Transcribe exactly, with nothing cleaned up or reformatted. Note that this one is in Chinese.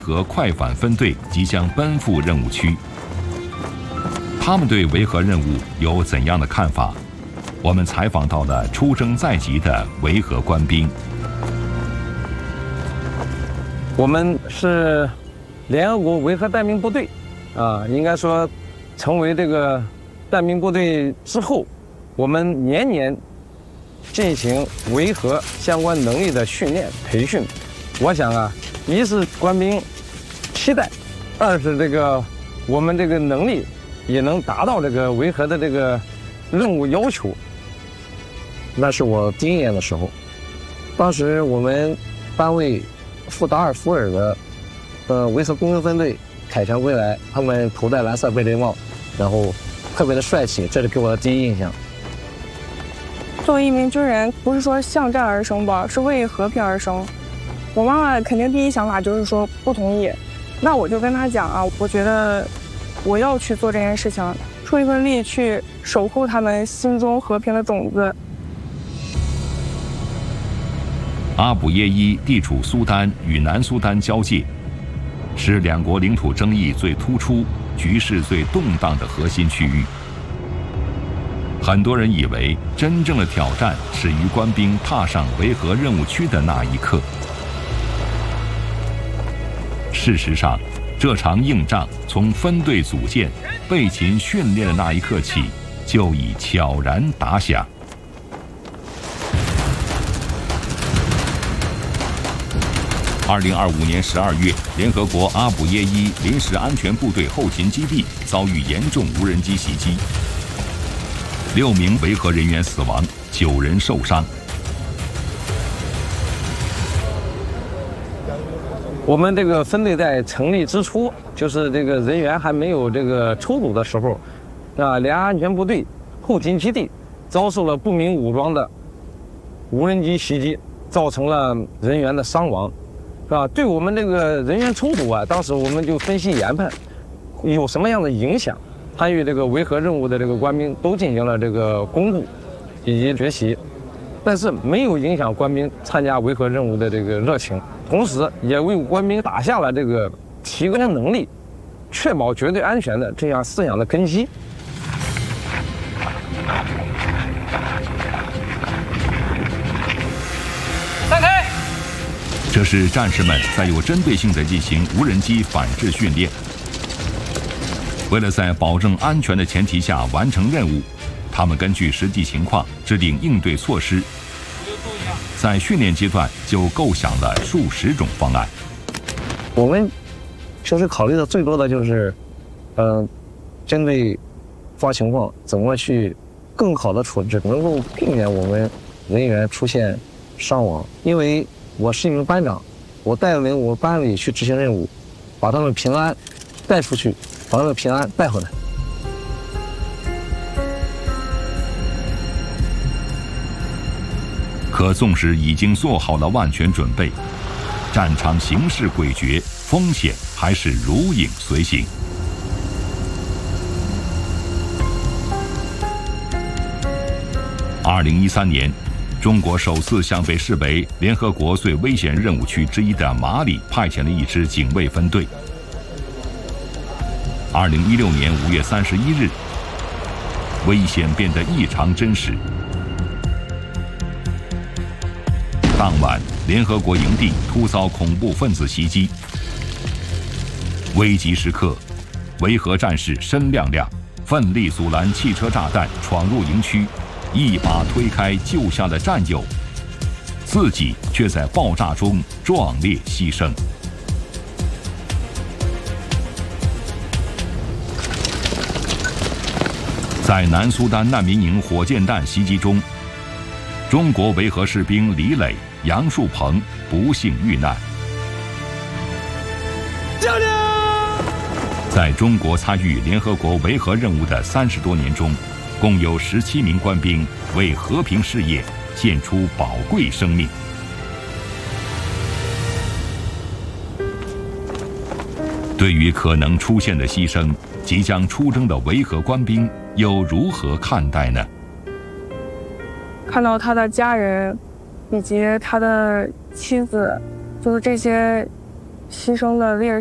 和快反分队即将奔赴任务区，他们对维和任务有怎样的看法？我们采访到了出征在即的维和官兵。 我们是联合国维和难民部队，啊，应该说成为这个难民部队之后，我们年年进行维和相关能力的训练培训。我想啊，一是官兵期待，二是这个我们这个能力也能达到这个维和的这个任务要求。 那是我第一年的时候，当时我们单位赴达尔富尔的呃维和工兵分队凯旋归来，他们头戴蓝色贝雷帽，然后特别的帅气，这是给我的第一印象。 作为一名军人，不是说向战而生吧，是为和平而生。我妈妈肯定第一想法就是说不同意，那我就跟她讲啊，我觉得我要去做这件事情，出一份力去守护他们心中和平的种子。 阿卜耶伊地处苏丹与南苏丹交界，是两国领土争议最突出、局势最动荡的核心区域。很多人以为真正的挑战始于官兵踏上维和任务区的那一刻。事实上，这场硬仗从分队组建、备勤训练的那一刻起，就已悄然打响。二零二五年十二月，联合国阿卜耶伊临时安全部队后勤基地遭遇严重无人机袭击，六名维和人员死亡，九人受伤。 我们这个分队在成立之初，就是这个人员还没有这个抽组的时候，啊，联安安全部队后勤基地遭受了不明武装的无人机袭击，造成了人员的伤亡。是吧？对我们这个人员冲突啊，当时我们就分析研判有什么样的影响，参与这个维和任务的这个官兵都进行了这个巩固以及学习，但是没有影响官兵参加维和任务的这个热情，同时也为官兵打下了这个提高能力、确保绝对安全的这样思想的根基。 这是战士们在有针对性地进行无人机反制训练。为了在保证安全的前提下完成任务，他们根据实际情况制定应对措施。在训练阶段就构想了数十种方案。 我们其实考虑的最多的就是，嗯、呃，针对突发情况怎么去更好的处置，能够避免我们人员出现伤亡，因为我是一名班长，我带领我班里去执行任务，把他们平安带出去，把他们平安带回来。 可纵使已经做好了万全准备，战场形势诡谲，风险还是如影随形。二零一三年。中国首次向被视为联合国最危险任务区之一的马里派遣了一支警卫分队。二零一六年五月三十一日，危险变得异常真实。当晚，联合国营地突遭恐怖分子袭击。危急时刻，维和战士申亮亮奋力阻拦汽车炸弹闯入营区。一把推开救下了战友，自己却在爆炸中壮烈牺牲。在南苏丹难民营火箭弹袭击中，中国维和士兵李磊、杨树鹏不幸遇难。 教练， 在中国参与联合国维和任务的三十多年中，共有十七名官兵为和平事业献出宝贵生命。对于可能出现的牺牲，即将出征的维和官兵又如何看待呢？ 看到他的家人以及他的妻子，就是这些牺牲的烈士